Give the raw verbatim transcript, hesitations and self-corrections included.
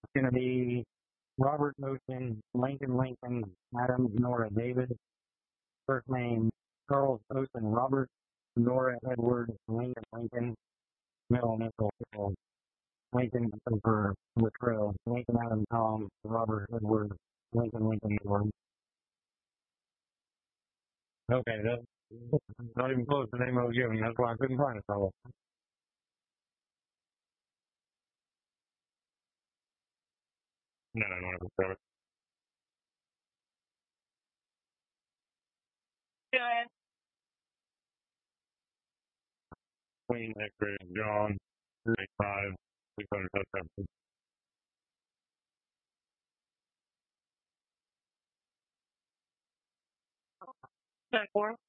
Going to be Robert Ocean, Lincoln Lincoln, Adam Nora David. First name Charles Ocean Robert, Nora Edward Lincoln Lincoln. Middle initial Lincoln for Latrell, Lincoln Adam Tom, Robert Edward, Lincoln Lincoln Edward. Okay, that's not even close to the name I was giving. That's why I couldn't find it for a while. No, no, no, no. Yeah. Queen X-ray John, three five, six hundred touchdowns. Ten four.